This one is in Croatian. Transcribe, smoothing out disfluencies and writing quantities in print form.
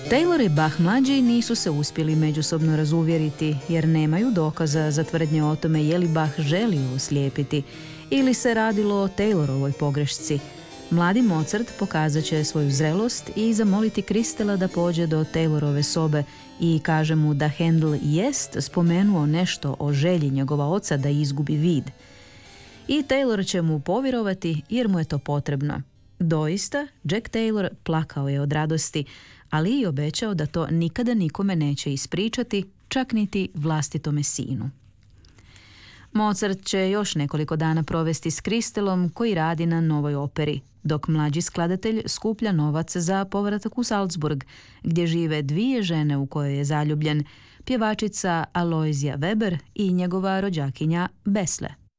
Taylor i Bach mlađi nisu se uspjeli međusobno razuvjeriti jer nemaju dokaza za tvrdnje o tome je li Bach želio uslijepiti ili se radilo o Taylorovoj pogrešci. Mladi Mozart pokazat će svoju zrelost i zamoliti Kristela da pođe do Taylorove sobe i kaže mu da Handel jest spomenuo nešto o želji njegova oca da izgubi vid. I Taylor će mu povjerovati jer mu je to potrebno. Doista, Jack Taylor plakao je od radosti, ali i obećao da to nikada nikome neće ispričati, čak niti vlastitome sinu. Mozart će još nekoliko dana provesti s Kristelom koji radi na novoj operi, dok mlađi skladatelj skuplja novac za povratak u Salzburg, gdje žive dvije žene u koje je zaljubljen, pjevačica Aloysia Weber i njegova rođakinja Besle.